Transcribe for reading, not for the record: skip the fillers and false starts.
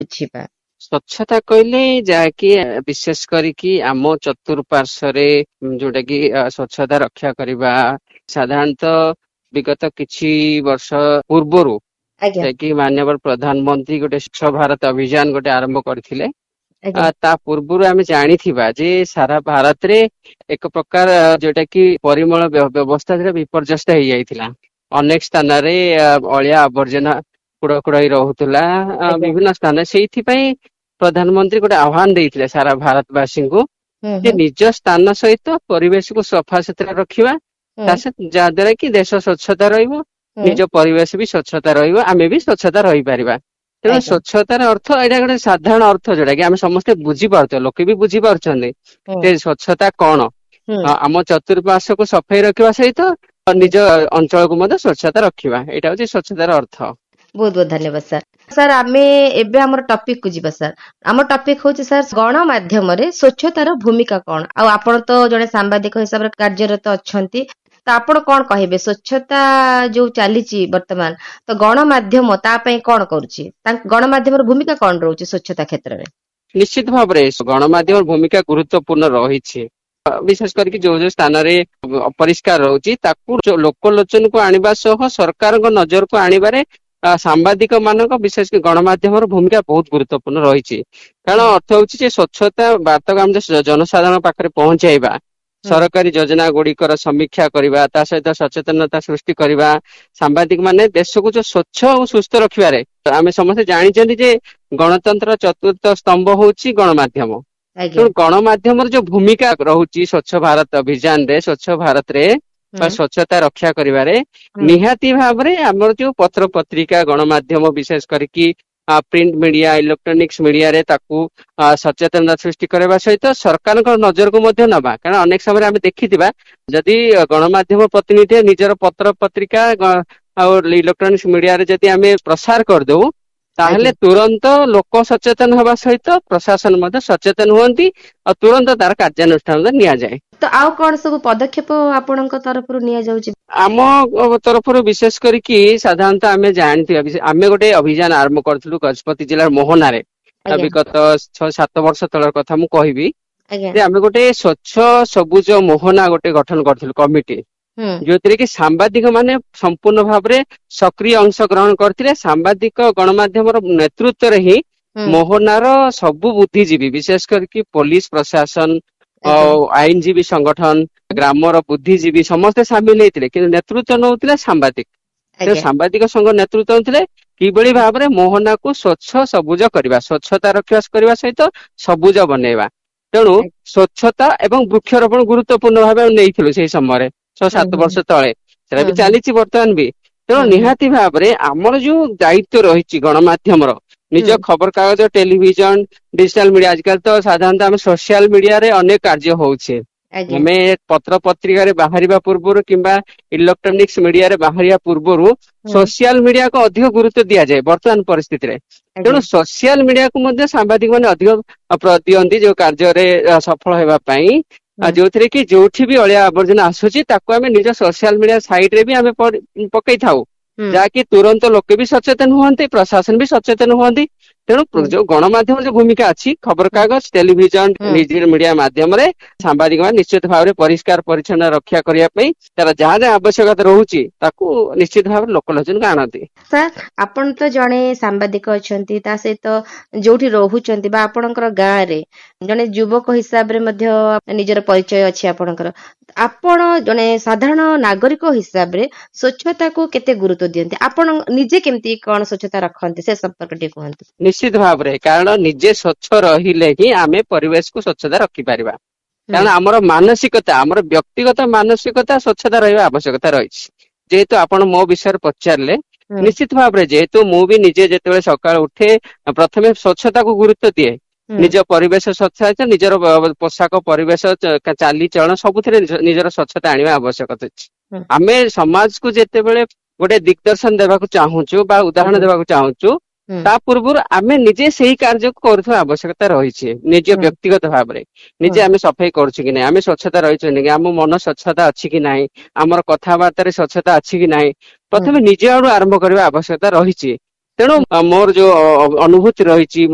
ବୁଝିବା? ସ୍ୱଚ୍ଛତା କହିଲେ ଯାହାକି ବିଶେଷ କରିକି ଆମ ଚତୁଃପାର୍ଶ୍ୱରେ ଯୋଉଟା କି ସ୍ୱଚ୍ଛତା ରକ୍ଷା କରିବା। ସାଧାରଣତଃ ବିଗତ କିଛି ବର୍ଷ ପୂର୍ବରୁ ଆଜ୍ଞା ଯାହାକି ମାନ୍ୟବର ପ୍ରଧାନମନ୍ତ୍ରୀ ଗୋଟେ ସ୍ୱଚ୍ଛ ଭାରତ ଅଭିଯାନ ଗୋଟେ ଆରମ୍ଭ କରିଥିଲେ। ଆଜ୍ଞା ତା ପୂର୍ବରୁ ଆମେ ଜାଣିଥିବା ଯେ ସାରା ଭାରତରେ ଏକ ପ୍ରକାର ଯୋଉଟା କି ପରିମଳ ବ୍ୟବସ୍ଥା ବିପର୍ଯ୍ୟସ୍ତ ହେଇଯାଇଥିଲା। ଅନେକ ସ୍ଥାନରେ ଅଳିଆ ଆବର୍ଜନା କୁଡ କୁଡ ହେଇ ରହୁଥିଲା ଆଜ୍ଞା ବିଭିନ୍ନ ସ୍ଥାନରେ। ସେଇଥିପାଇଁ ପ୍ରଧାନମନ୍ତ୍ରୀ ଗୋଟେ ଆହ୍ୱାନ ଦେଇଥିଲେ ସାରା ଭାରତବାସୀଙ୍କୁ ହୁଁ ଯେ ହୁଁ ନିଜ ସ୍ଥାନ ସହିତ ପରିବେଶକୁ ସଫାସୁତୁରା ରଖିବା। ହୁଁ ଯାହା ଦ୍ୱାରା କି ଦେଶ ସ୍ୱଚ୍ଛତା ରହିବ, ହୁଁ ନିଜ ପରିବେଶ ବି ସ୍ୱଚ୍ଛତା ରହିବ, ଆମେ ବି ସ୍ୱଚ୍ଛତା ରହିପାରିବା। ତେଣୁ ଆଜ୍ଞା ସ୍ୱଚ୍ଛତାର ଅର୍ଥ ଏଇଟା ଗୋଟେ ସାଧାରଣ ଅର୍ଥ ଯୋଉଟା କି ଆମେ ସମସ୍ତେ ବୁଝିପାରୁଛେ, ଲୋକେ ବି ବୁଝିପାରୁଛନ୍ତି ହୁଁ ଯେ ସ୍ୱଚ୍ଛତା କଣ। ହୁଁ ଆମ ଚତୁଃପାର୍ଶ୍ୱକୁ ସଫେଇ ରଖିବା ସହିତ ହୁଁ। ନିଜ ଅଞ୍ଚଳକୁ ମଧ୍ୟ ସ୍ୱଚ୍ଛତା ରଖିବା, ଏଇଟା ହଉଛି ସ୍ୱଚ୍ଛତାର ଅର୍ଥ। ବହୁତ ବହୁତ ଧନ୍ୟବାଦ ସାର୍। ସାର୍ ଆମେ ଏବେ ଆମର ଟପିକ କୁ ଯିବା ସାର୍। ଆମ ଟପିକ ହଉଛି ସାର୍ ଗଣମାଧ୍ୟମରେ ସ୍ୱଚ୍ଛତାର ଭୂମିକା କଣ? ଆଉ ଆପଣ ତ ଜଣେ ସାମ୍ବାଦିକ ହିସାବରେ କାର୍ଯ୍ୟରତ ଅଛନ୍ତି, ତ ଆପଣ କଣ କହିବେ ସ୍ୱଚ୍ଛତା ଯୋଉ ଚାଲିଛି ବର୍ତ୍ତମାନ, ତ ଗଣମାଧ୍ୟମ ତା ପାଇଁ କଣ କରୁଛି? ଗଣମାଧ୍ୟମର ଭୂମିକା କଣ ରହୁଛି ସ୍ୱଚ୍ଛତା କ୍ଷେତ୍ରରେ? ନିଶ୍ଚିତ ଭାବରେ ଗଣମାଧ୍ୟମର ଭୂମିକା ଗୁରୁତ୍ୱପୂର୍ଣ୍ଣ ରହିଛି। ବିଶେଷ କରିକି ଯୋଉ ଯୋଉ ସ୍ଥାନରେ ଅପରିଷ୍କାର ରହୁଛି ତାକୁ ଲୋକଲୋଚନକୁ ଆଣିବା ସହ ସରକାରଙ୍କ ନଜରକୁ ଆଣିବାରେ ସାମ୍ବାଦିକ ମାନଙ୍କ ବିଶେଷ କରି ଗଣମାଧ୍ୟମର ଭୂମିକା ବହୁତ ଗୁରୁତ୍ୱପୂର୍ଣ୍ଣ ରହିଛି। କାରଣ ହୁଁ ଅର୍ଥ ହଉଛି ଯେ ସ୍ୱଚ୍ଛତା ବାର୍ତ୍ତାକୁ ଆମେ ଜନସାଧାରଣ ପାଖରେ ପହଞ୍ଚାଇବା, ହୁଁ ସରକାରୀ ଯୋଜନା ଗୁଡିକର ସମୀକ୍ଷା କରିବା, ତା ସହିତ ସଚେତନତା ସୃଷ୍ଟି କରିବା। ସାମ୍ବାଦିକ ମାନେ ଦେଶକୁ ଯୋଉ ସ୍ୱଚ୍ଛ ଆଉ ସୁସ୍ଥ ରଖିବାରେ, ଆମେ ସମସ୍ତେ ଜାଣିଛନ୍ତି ଯେ ଗଣତନ୍ତ୍ର ଚତୁର୍ଥ ସ୍ତମ୍ଭ ହଉଛି ଗଣମାଧ୍ୟମ। ଆଜ୍ଞା ତେଣୁ ଗଣମାଧ୍ୟମର ଯୋଉ ଭୂମିକା ରହୁଛି ସ୍ୱଚ୍ଛ ଭାରତ ଅଭିଯାନରେ, ସ୍ୱଚ୍ଛ ଭାରତରେ ବା ହୁଁ ସ୍ୱଚ୍ଛତା ରକ୍ଷା କରିବାରେ, ହୁଁ ନିହାତି ଭାବରେ ଆମର ଯୋଉ ପତ୍ର ପତ୍ରିକା ଗଣମାଧ୍ୟମ ବିଶେଷ କରିକି ପ୍ରିଣ୍ଟ ମିଡିଆ, ଇଲେକ୍ଟ୍ରୋନିକ୍ସ ମିଡିଆରେ ତାକୁ ସଚେତନତା ସୃଷ୍ଟି କରିବା ସହିତ ସରକାରଙ୍କ ନଜରକୁ ମଧ୍ୟ ନବା। କାରଣ ଅନେକ ସମୟରେ ଆମେ ଦେଖିଥିବା ଯଦି ଗଣମାଧ୍ୟମ ପ୍ରତିନିଧି ନିଜର ପତ୍ର ପତ୍ରିକା ଆଉ ଇଲେକ୍ଟ୍ରୋନିକ୍ସ ମିଡିଆରେ ଯଦି ଆମେ ପ୍ରସାର କରିଦଉ, ତାହେଲେ ଆଜ୍ଞା ତୁରନ୍ତ ଲୋକ ସଚେତନ ହେବା ସହିତ ପ୍ରଶାସନ ମଧ୍ୟ ସଚେତନ ହୁଅନ୍ତି ଆଉ ତୁରନ୍ତ ତାର କାର୍ଯ୍ୟାନୁଷ୍ଠାନ ନିଆଯାଏ। ତ ଆଉ କଣ ସବୁ ପଦକ୍ଷେପ ଆପଣଙ୍କ ତରଫରୁ ନିଆଯାଉଛି? ଆମ ତରଫରୁ ବିଶେଷ କରିକି ସାଧାରଣତଃ ଆମେ ଜାଣିଥିବା, ଆମେ ଗୋଟେ ଅଭିଯାନ ଆରମ୍ଭ କରିଥିଲୁ ଗଜପତି ଜିଲ୍ଲାର ମୋହନାରେ। ଆଜ୍ଞା ବିଗତ 6-7 ବର୍ଷ ତଳର କଥା ମୁଁ କହିବି ଆଜ୍ଞା ଯେ ଆମେ ଗୋଟେ ସ୍ୱଚ୍ଛ ସବୁଜ ମୋହନା ଗୋଟେ ଗଠନ କରିଥିଲୁ କମିଟି, ହୁଁ ଯୋଉଥିରେ କି ସାମ୍ବାଦିକ ମାନେ ସମ୍ପୂର୍ଣ୍ଣ ଭାବରେ ସକ୍ରିୟ ଅଂଶ ଗ୍ରହଣ କରିଥିଲେ। ସାମ୍ବାଦିକ ଗଣମାଧ୍ୟମର ନେତୃତ୍ୱରେ ହିଁ ହୁଁ ମୋହନାର ସବୁ ବୁଦ୍ଧିଜୀବୀ ବିଶେଷ କରିକି ପୋଲିସ ପ୍ରଶାସନ, ଆଜ୍ଞା ଆଇନଜୀବୀ ସଂଗଠନ, ଗ୍ରାମର ବୁଦ୍ଧିଜୀବୀ ସମସ୍ତେ ସାମିଲ ହେଇଥିଲେ, କିନ୍ତୁ ନେତୃତ୍ୱ ନଉଥିଲେ ସାମ୍ବାଦିକ। ତେଣୁ ଆଜ୍ଞା ସାମ୍ବାଦିକ ସଂଘ ନେତୃତ୍ୱ ନେଉଥିଲେ କିଭଳି ଭାବରେ ମୋହନାକୁ ସ୍ୱଚ୍ଛ ସବୁଜ କରିବା, ସ୍ୱଚ୍ଛତା ରକ୍ଷା କରିବା ସହିତ ସବୁଜ ବନେଇବା। ତେଣୁ ସ୍ୱଚ୍ଛତା ଏବଂ ବୃକ୍ଷରୋପଣ ଗୁରୁତ୍ୱପୂର୍ଣ୍ଣ ଭାବେ ନେଇଥିଲୁ ସେଇ ସମୟରେ, ହୁଁ 6-7 ହୁଁ ବର୍ଷ ତଳେ। ସେଟା ହୁଁ ବି ହୁଁ ଚାଲିଛି ବର୍ତ୍ତମାନ ବି। ତେଣୁ ହୁଁ ହୁଁ ନିହାତି ଭାବରେ ଆମର ଯୋଉ ଦାୟିତ୍ୱ ରହିଛି ଗଣମାଧ୍ୟମର, ନିଜ ହୁଁ ଖବର କାଗଜ, ଟେଲିଭିଜନ, ଡିଜିଟାଲ ମିଡିଆ, ଆଜିକାଲି ତ ସାଧାରଣତଃ ଆମେ ସୋସିଆଲ ମିଡିଆରେ ଅନେକ କାର୍ଯ୍ୟ ହଉଛେ। ଆଜ୍ଞା ଆମେ ପତ୍ର ପତ୍ରିକାରେ ବାହାରିବା ପୂର୍ବରୁ କିମ୍ବା ଇଲେକ୍ଟ୍ରୋନିକ୍ସ ମିଡିଆରେ ବାହାରିବା ପୂର୍ବରୁ ହୁଁ ସୋସିଆଲ ମିଡିଆକୁ ଅଧିକ ଗୁରୁତ୍ୱ ଦିଆଯାଏ ବର୍ତ୍ତମାନ ପରିସ୍ଥିତିରେ। ତେଣୁ ଆଜ୍ଞା ସୋସିଆଲ ମିଡିଆକୁ ମଧ୍ୟ ସାମ୍ବାଦିକ ମାନେ ଅଧିକ ଦିଅନ୍ତି ଯୋଉ କାର୍ଯ୍ୟରେ ସଫଳ ହେବା ପାଇଁ। ହୁଁ ଯୋଉଥିରେ କି ଯୋଉଠି ବି ଅଳିଆ ଆବର୍ଜନା ଆସୁଛି ତାକୁ ଆମେ ନିଜ ସୋସିଆଲ ମିଡିଆ ସାଇଟ ରେ ବି ଆମେ ପକେଇଥାଉ, ହୁଁ ଯାହାକି ତୁରନ୍ତ ଲୋକେ ବି ସଚେତନ ହୁଅନ୍ତି, ପ୍ରଶାସନ ବି ସଚେତନ ହୁଅନ୍ତି। ତେଣୁ ହୁଁ ଯୋଉ ଗଣମାଧ୍ୟମର ଯୋଉ ଭୂମିକା ଅଛି, ହୁଁ ଖବରକାଗଜ, ଟେଲିଭିଜନ, ହୁଁ ଡିଜିଟାଲ ମିଡିଆ ମାଧ୍ୟମରେ ସାମ୍ବାଦିକ ମାନେ ନିଶ୍ଚିତ ଭାବରେ ପରିଷ୍କାର ପରିଚ୍ଛନ୍ନ ରକ୍ଷା କରିବା ପାଇଁ ତାର ଯାହା ଯାହା ଆବଶ୍ୟକତା ରହୁଛି ତାକୁ ନିଶ୍ଚିତ ଭାବରେ ଲୋକଲୋଚନକୁ ଆଣନ୍ତି। ସାର୍ ଆପଣ ତ ଜଣେ ସାମ୍ବାଦିକ ଅଛନ୍ତି, ତା ସହିତ ଯୋଉଠି ରହୁଛନ୍ତି ବା ଆପଣଙ୍କର ଗାଁ ରେ ଜଣେ ଯୁବକ ହିସାବରେ ମଧ୍ୟ ନିଜର ପରିଚୟ ଅଛି ଆପଣଙ୍କର। ଆପଣ ଜଣେ ସାଧାରଣ ନାଗରିକ ହିସାବରେ ସ୍ୱଚ୍ଛତାକୁ କେତେ ଗୁରୁତ୍ୱ ଦିଅନ୍ତି? ଆପଣ ନିଜେ କେମିତି କଣ ସ୍ୱଚ୍ଛତା ରଖନ୍ତି ସେ ସମ୍ପର୍କ ଟିକେ କୁହନ୍ତୁ। ନିଶ୍ଚିତ ଭାବରେ, କାରଣ ନିଜେ ସ୍ୱଚ୍ଛ ରହିଲେ ହିଁ ଆମେ ପରିବେଶକୁ ସ୍ୱଚ୍ଛତା ରଖିପାରିବା। ହୁଁ କାରଣ ଆମର ମାନସିକତା, ଆମର ବ୍ୟକ୍ତିଗତ ମାନସିକତା ସ୍ୱଚ୍ଛତା ରହିବା ଆବଶ୍ୟକତା ରହିଛି। ଯେହେତୁ ଆପଣ ମୋ ବିଷୟରେ ପଚାରିଲେ, ହୁଁ ନିଶ୍ଚିତ ଭାବରେ ଯେହେତୁ ମୁଁ ବି ନିଜେ ଯେତେବେଳେ ସକାଳୁ ଉଠେ ପ୍ରଥମେ ସ୍ୱଚ୍ଛତାକୁ ଗୁରୁତ୍ୱ ଦିଏ। ହୁଁ ନିଜ ପରିବେଶ ସ୍ୱଚ୍ଛ, ନିଜର ପୋଷାକ, ପରିବେଶ, ଚାଲିଚଳନ ସବୁଥିରେ ନିଜର ସ୍ୱଚ୍ଛତା ଆଣିବା ଆବଶ୍ୟକତା ଅଛି। ହୁଁ ଆମେ ସମାଜକୁ ଯେତେବେଳେ ଗୋଟେ ଦିଗଦର୍ଶନ ଦେବାକୁ ଚାହୁଁଛୁ ବା ଉଦାହରଣ ଆଜ୍ଞା ଦେବାକୁ ଚାହୁଁଛୁ, ହୁଁ ତା ପୂର୍ବରୁ ଆମେ ନିଜେ ସେଇ କାର୍ଯ୍ୟକୁ କରୁଥିବା ଆବଶ୍ୟକତା ରହିଛି। ନିଜ ହୁଁ ବ୍ୟକ୍ତିଗତ ଭାବରେ ହୁଁ ନିଜେ ଆମେ ସଫେଇ କରୁଛୁ କି ନାହିଁ, ଆମେ ସ୍ୱଚ୍ଛତା ରହିଛନ୍ତି କି, ଆମ ମନ ସ୍ୱଚ୍ଛତା ଅଛି କି ନାହିଁ, ଆମର କଥାବାର୍ତ୍ତାରେ ସ୍ୱଚ୍ଛତା ଅଛି କି ନାହିଁ, ହୁଁ ପ୍ରଥମେ ନିଜ ଆଡୁ ଆରମ୍ଭ କରିବା ଆବଶ୍ୟକତା ରହିଛି। ତେଣୁ ମୋର ଯୋଉ ଅନୁଭୂତି ରହିଛି